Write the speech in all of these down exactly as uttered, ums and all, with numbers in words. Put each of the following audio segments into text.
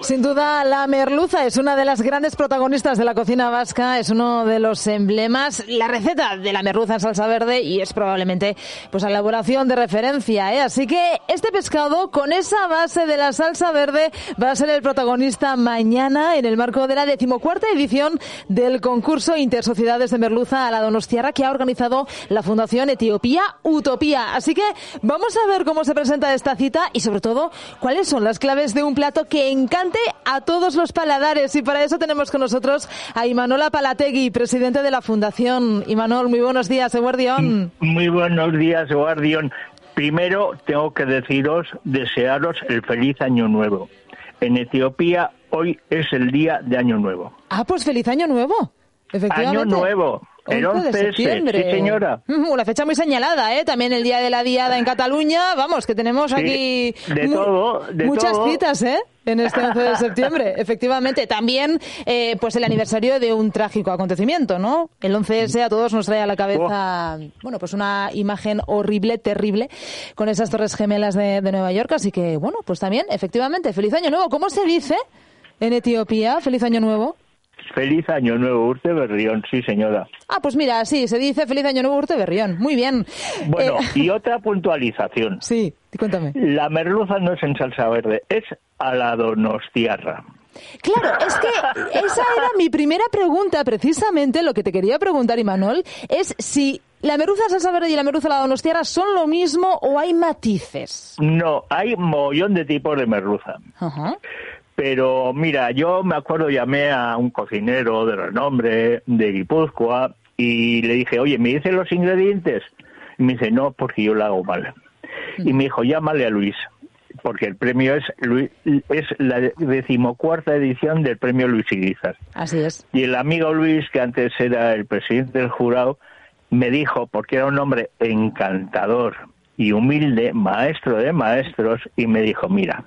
Sin duda, la merluza es una de las grandes protagonistas de la cocina vasca, es uno de los emblemas, la receta de la merluza en salsa verde y es probablemente pues la elaboración de referencia, ¿eh? Así que este pescado con esa base de la salsa verde va a ser el protagonista mañana en el marco de la decimocuarta edición del concurso Intersociedades de Merluza a la Donostiarra que ha organizado la Fundación Etiopía Utopía. Así que vamos a ver cómo se presenta esta cita y sobre todo cuáles son las claves de un plato que encanta a todos los paladares y para eso tenemos con nosotros a Imanol Apalategui, presidente de la Fundación. Imanol, muy buenos días, Eguardión. Muy buenos días, Eguardión. Primero tengo que deciros, desearos el feliz año nuevo. En Etiopía hoy es el día de Año Nuevo. Ah, pues feliz año nuevo. Efectivamente. Año nuevo. El once de septiembre. Sí, señora. Una fecha muy señalada, ¿eh? También el día de la Diada en Cataluña. Vamos, que tenemos sí, aquí de todo, de muchas todo. citas, ¿eh? En este once de septiembre. Efectivamente. También, eh, pues el aniversario de un trágico acontecimiento, ¿no? El once ese a todos nos trae a la cabeza, oh. bueno, pues una imagen horrible, terrible, con esas torres gemelas de, de Nueva York. Así que, bueno, pues también, efectivamente, feliz año nuevo. ¿Cómo se dice en Etiopía? Feliz año nuevo. Feliz año nuevo, Urte Berrión, sí señora. Ah, pues mira, sí, se dice feliz año nuevo, Urte Berrión. Muy bien. Bueno, eh... y otra puntualización. Sí, cuéntame. La merluza no es en salsa verde, es a la donostiarra. Claro, es que esa era mi primera pregunta, precisamente lo que te quería preguntar, Imanol, es si la merluza en salsa verde y la merluza a la donostiarra son lo mismo o hay matices. No, hay un mogollón de tipos de merluza. Ajá. Uh-huh. Pero mira, yo me acuerdo, llamé a un cocinero de renombre de Guipúzcoa y le dije, oye, ¿me dicen los ingredientes? Y me dice, no, porque yo lo hago mal. Y me dijo, llámale a Luis, porque el premio es Luis, es la decimocuarta edición del premio Luis Irizar. Así es. Y el amigo Luis, que antes era el presidente del jurado, me dijo, porque era un hombre encantador y humilde, maestro de maestros, y me dijo, mira,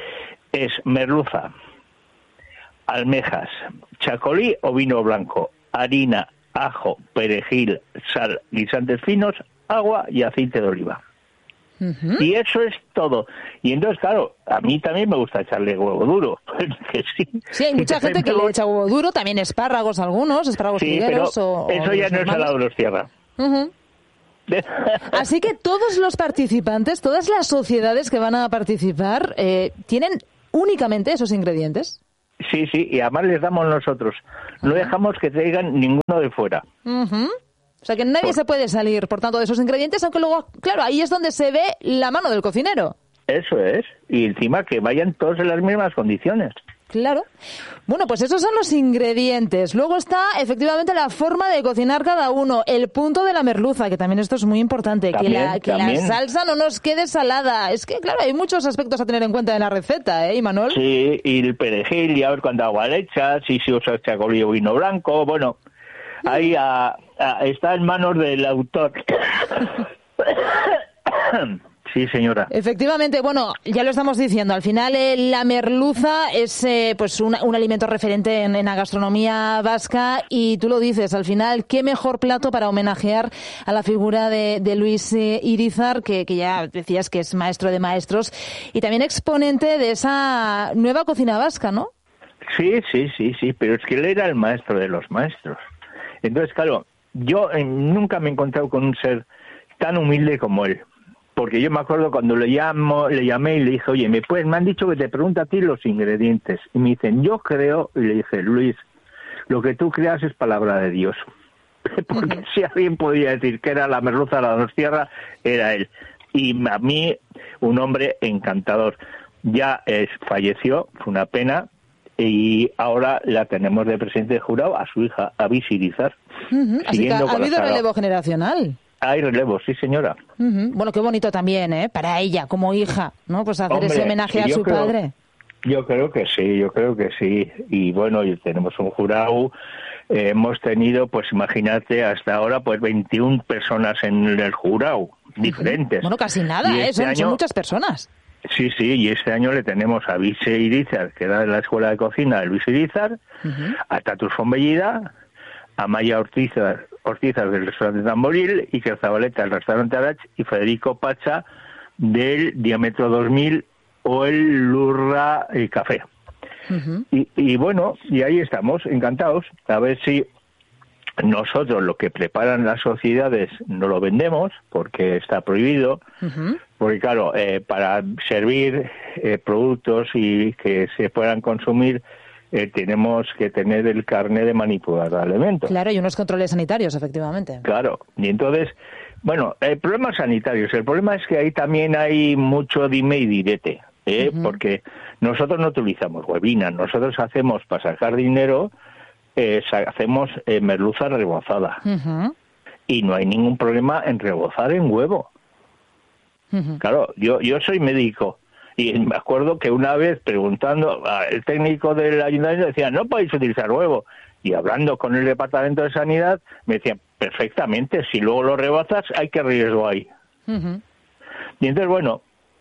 es merluza, almejas, chacolí o vino blanco, harina, ajo, perejil, sal, guisantes finos, agua y aceite de oliva. Uh-huh. Y eso es todo. Y entonces, claro, a mí también me gusta echarle huevo duro. que sí, sí, hay mucha gente que le echa huevo duro, también espárragos algunos, espárragos sí, trigueros pero o... eso o ya no es a la donostiarra. Uh-huh. Así que todos los participantes, todas las sociedades que van a participar, eh, tienen únicamente esos ingredientes. Sí, sí, y además les damos nosotros. No uh-huh. dejamos que traigan ninguno de fuera. Uh-huh. O sea que nadie por... se puede salir, por tanto, de esos ingredientes, aunque luego, claro, ahí es donde se ve la mano del cocinero. Eso es, y encima que vayan todos en las mismas condiciones. Claro. Bueno, pues esos son los ingredientes. Luego está, efectivamente, la forma de cocinar cada uno, el punto de la merluza, que también esto es muy importante, también, que, la, que la salsa no nos quede salada. Es que, claro, hay muchos aspectos a tener en cuenta en la receta, ¿eh, Imanol? Sí, y el perejil, y a ver cuánta agua le echas, y si usas chacolí o vino blanco, bueno, ahí a, a, está en manos del autor. Sí, señora. Efectivamente, bueno, ya lo estamos diciendo, al final eh, la merluza es eh, pues un, un alimento referente en, en la gastronomía vasca y tú lo dices, al final, qué mejor plato para homenajear a la figura de, de Luis eh, Irizar, que, que ya decías que es maestro de maestros y también exponente de esa nueva cocina vasca, ¿no? Sí, sí, sí, sí, pero es que él era el maestro de los maestros. Entonces, claro, yo eh, nunca me he encontrado con un ser tan humilde como él. Porque yo me acuerdo cuando le llamo, le llamé y le dije, oye, me, pues, me han dicho que te pregunta a ti los ingredientes. Y me dicen, yo creo, y le dije, Luis, lo que tú creas es palabra de Dios. Porque uh-huh. si alguien podía decir que era la merluza de la donostiarra, era él. Y a mí, un hombre encantador. Ya es, falleció, fue una pena, y ahora la tenemos de presidente de jurado a su hija, a Luis Irizar. Uh-huh. Así que ha habido relevo generacional. Hay relevo, sí, señora. Uh-huh. Bueno, qué bonito también, ¿eh? Para ella, como hija, ¿no? Pues hacer Hombre, ese homenaje sí, a su creo, padre. Yo creo que sí, yo creo que sí. Y bueno, y tenemos un jurado, eh, hemos tenido, pues imagínate, hasta ahora, pues veintiuna personas en el jurado, diferentes. Uh-huh. Bueno, casi nada, ¿eh? Este Son, año, son muchas personas. Sí, sí, y este año le tenemos a Luis Irizar, que era de la Escuela de Cocina de Luis Irizar, uh-huh. a Tatus Fonbellida, a Maya Ortizar, Ortizar del restaurante Tamboril, Iker Zabaleta del restaurante Arach y Federico Pacha del Diámetro dos mil o el Lurra el Café. Uh-huh. Y, y bueno, y ahí estamos, encantados, a ver si nosotros lo que preparan las sociedades no lo vendemos, porque está prohibido, uh-huh. porque claro, eh, para servir eh, productos y que se puedan consumir, eh, tenemos que tener el carné de manipular de alimentos. Claro, y unos controles sanitarios, efectivamente. Claro, y entonces, bueno, el problema sanitarios, el problema es que ahí también hay mucho dime y direte, ¿eh? Uh-huh. Porque nosotros no utilizamos huevina, nosotros hacemos para sacar dinero, eh, hacemos eh, merluza rebozada. Uh-huh. Y no hay ningún problema en rebozar en huevo. Uh-huh. Claro, yo, yo soy médico. Y me acuerdo que una vez preguntando, el técnico del ayuntamiento decía, no podéis utilizar huevo. Y hablando con el departamento de sanidad, me decían, perfectamente, si luego lo rebozas, hay que riesgo ahí. Uh-huh. Y entonces, bueno,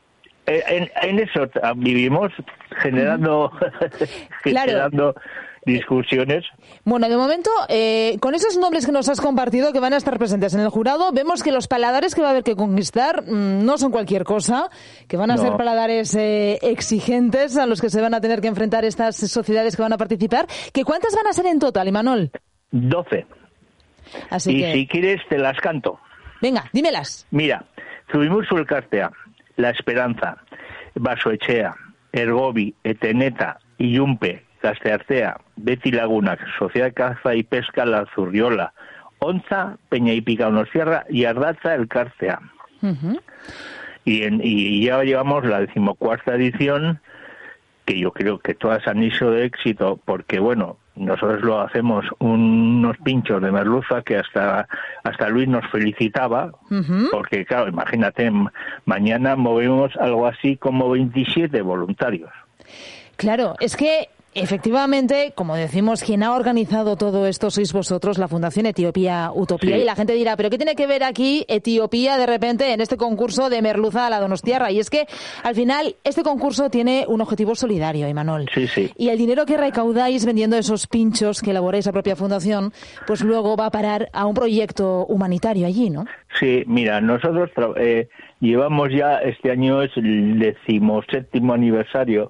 en, en eso vivimos generando, uh-huh. generando claro. discusiones. Bueno, de momento, eh, con esos nombres que nos has compartido que van a estar presentes en el jurado, vemos que los paladares que va a haber que conquistar mmm, no son cualquier cosa, que van a no. ser paladares eh, exigentes a los que se van a tener que enfrentar estas sociedades que van a participar. ¿Que cuántas van a ser en total, Imanol? Doce. Así y que... si quieres te las canto. Venga, dímelas. Mira, tuvimos Elkartea, La Esperanza, Basoechea, Ergobi, Eteneta, Iyumpe, Casteartea, Betty Laguna, Sociedad de Caza y Pesca La Zurriola, Onza, Peña y Pica Donostiarra y Ardaza Elkartea. Uh-huh. Y, en, y ya llevamos la decimocuarta edición, que yo creo que todas han sido de éxito, porque bueno, nosotros lo hacemos unos pinchos de merluza que hasta hasta Luis nos felicitaba, uh-huh. porque claro, imagínate, mañana movemos algo así como veintisiete voluntarios. Claro, es que efectivamente, como decimos, quien ha organizado todo esto sois vosotros, la Fundación Etiopía Utopía, sí. Y la gente dirá, ¿pero qué tiene que ver aquí Etiopía de repente en este concurso de merluza a la Donostiarra? Y es que, al final, este concurso tiene un objetivo solidario, Imanol. Sí, sí. Y el dinero que recaudáis vendiendo esos pinchos que elaboráis la propia fundación, pues luego va a parar a un proyecto humanitario allí, ¿no? Sí, mira, nosotros eh, llevamos ya, este año es el decimoséptimo aniversario,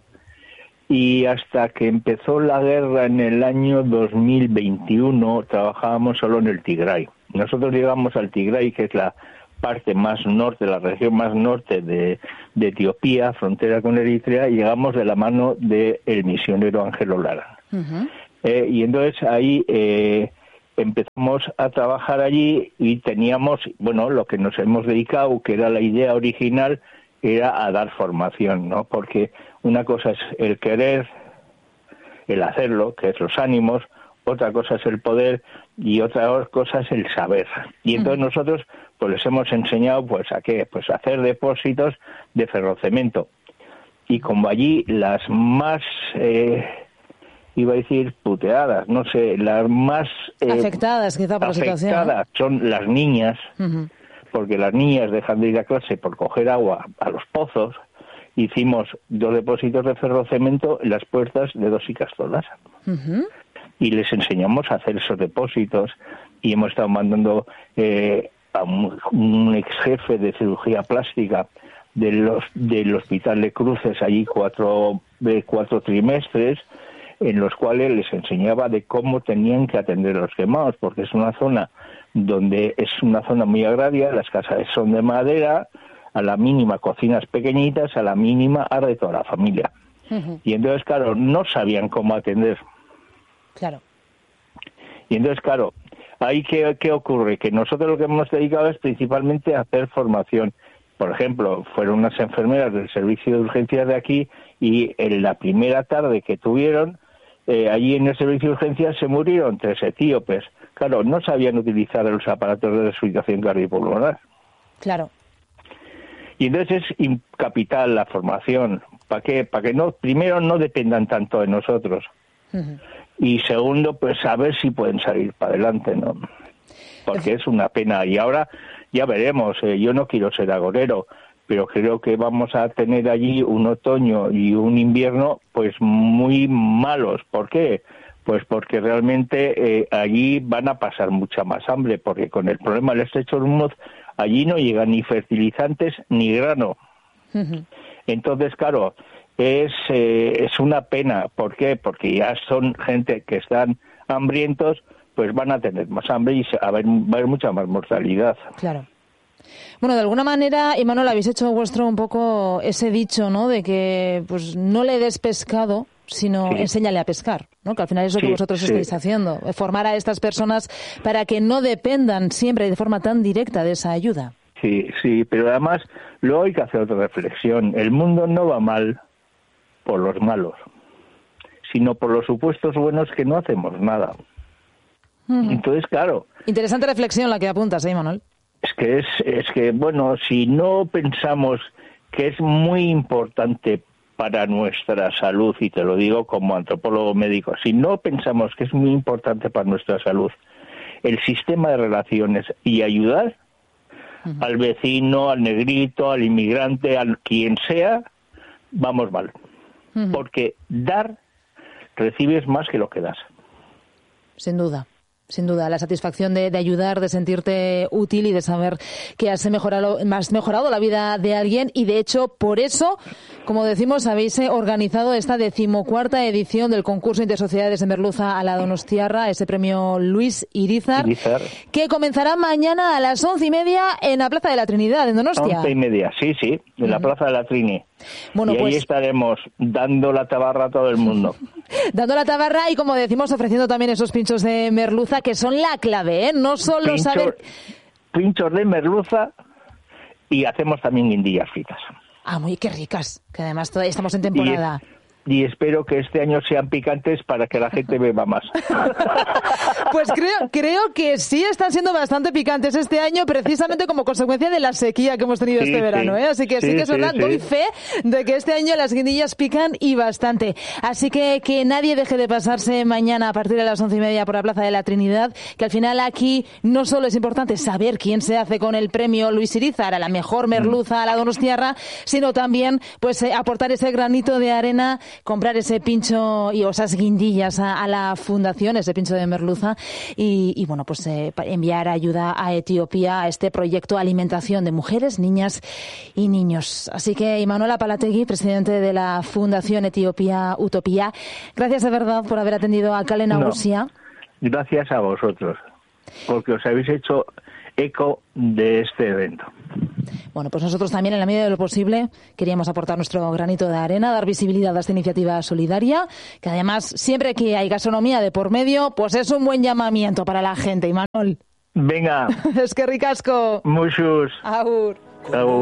y hasta que empezó la guerra en el año dos mil veintiuno trabajábamos solo en el Tigray. Nosotros llegamos al Tigray, que es la parte más norte, la región más norte de, de Etiopía, frontera con Eritrea, y llegamos de la mano del misionero Ángelo Lara. Uh-huh. Eh, y entonces ahí eh, empezamos a trabajar allí y teníamos, bueno, lo que nos hemos dedicado, que era la idea original, era a dar formación, ¿no? Porque una cosa es el querer, el hacerlo, que es los ánimos, otra cosa es el poder y otra cosa es el saber. Y entonces uh-huh. nosotros pues les hemos enseñado pues a qué, pues a hacer depósitos de ferrocemento. Y como allí las más, eh, iba a decir puteadas, no sé, las más eh, afectadas quizá por la situación, afectadas, ¿no? Son las niñas, uh-huh. porque las niñas dejan de ir a clase por coger agua a los pozos. Hicimos dos depósitos de ferrocemento en las puertas de Dos y Castolas. Uh-huh. Y les enseñamos a hacer esos depósitos. Y hemos estado mandando eh, a un, un ex jefe de cirugía plástica de los, del Hospital de Cruces, allí cuatro, de cuatro trimestres, en los cuales les enseñaba de cómo tenían que atender a los quemados, porque es una zona donde es una zona muy agraria, las casas son de madera, a la mínima cocinas pequeñitas, a la mínima arde toda la familia. Uh-huh. Y entonces, claro, no sabían cómo atender. Claro. Y entonces, claro, ahí ¿qué, qué ocurre? Que nosotros lo que hemos dedicado es principalmente a hacer formación. Por ejemplo, fueron unas enfermeras del servicio de urgencias de aquí y en la primera tarde que tuvieron, eh, allí en el servicio de urgencias se murieron tres etíopes. Claro, no sabían utilizar los aparatos de resucitación cardiopulmonar. Claro. Y entonces es capital la formación. ¿Para qué? Para que no, primero no dependan tanto de nosotros. Uh-huh. Y segundo, pues saber si pueden salir para adelante, ¿no? Porque es una pena. Y ahora ya veremos. Eh, yo no quiero ser agorero, pero creo que vamos a tener allí un otoño y un invierno pues muy malos. ¿Por qué? Pues porque realmente eh, allí van a pasar mucha más hambre, porque con el problema del estrecho de Hormuz allí no llegan ni fertilizantes ni grano. Uh-huh. Entonces, claro, es, eh, es una pena. ¿Por qué? Porque ya son gente que están hambrientos, pues van a tener más hambre y va a haber, va a haber mucha más mortalidad. Claro. Bueno, de alguna manera, Imanol, habéis hecho vuestro un poco ese dicho, ¿no? De que pues no le des pescado, sino sí. enséñale a pescar, ¿no? Que al final es lo sí, que vosotros sí. estáis haciendo, formar a estas personas para que no dependan siempre de forma tan directa de esa ayuda. Sí, sí, pero además luego hay que hacer otra reflexión. El mundo no va mal por los malos, sino por los supuestos buenos que no hacemos nada. Uh-huh. Entonces, claro. Interesante reflexión la que apuntas, ¿eh, Imanol? Es que es, es que, bueno, si no pensamos que es muy importante para nuestra salud, y te lo digo como antropólogo médico, si no pensamos que es muy importante para nuestra salud el sistema de relaciones y ayudar uh-huh. al vecino, al negrito, al inmigrante, a quien sea, vamos mal. Uh-huh. Porque dar, recibes más que lo que das. Sin duda. Sin duda, la satisfacción de, de ayudar, de sentirte útil y de saber que has mejorado, has mejorado la vida de alguien. Y de hecho, por eso, como decimos, habéis organizado esta decimocuarta edición del concurso Intersociedades de Merluza a la Donostiarra, ese premio Luis Irizar, Irizar, que comenzará mañana a las once y media en la Plaza de la Trinidad, en Donostia. Once y media, sí, sí, en la Plaza de la Trini. Bueno, y pues, ahí estaremos dando la tabarra a todo el mundo. Dando la tabarra y, como decimos, ofreciendo también esos pinchos de merluza que son la clave, ¿eh? No solo Pincho, saber... Pinchos de merluza y hacemos también guindillas fritas. Ah, muy qué ricas, que además todavía estamos en temporada. Y, y espero que este año sean picantes para que la gente beba más. Pues creo, creo que sí están siendo bastante picantes este año, precisamente como consecuencia de la sequía que hemos tenido sí, este verano, ¿eh? Así que sí, sí que es verdad, sí, doy sí. fe de que este año las guindillas pican y bastante. Así que que nadie deje de pasarse mañana a partir de las once y media por la Plaza de la Trinidad, que al final aquí no solo es importante saber quién se hace con el premio Luis Irizar a la mejor merluza a la Donostiarra, sino también pues eh, aportar ese granito de arena, comprar ese pincho y esas guindillas a, a la fundación, ese pincho de merluza y, y bueno, pues eh, enviar ayuda a Etiopía a este proyecto Alimentación de Mujeres, Niñas y Niños. Así que Imanol Apalategui, presidente de la Fundación Etiopía Utopía, gracias de verdad por haber atendido a Kale Nagusia. No, gracias a vosotros, porque os habéis hecho eco de este evento. Bueno, pues nosotros también, en la medida de lo posible, queríamos aportar nuestro granito de arena, dar visibilidad a esta iniciativa solidaria, que además, siempre que hay gastronomía de por medio, pues es un buen llamamiento para la gente. Imanol. Venga. Es que ricasco. Muchos. Agur. Agur.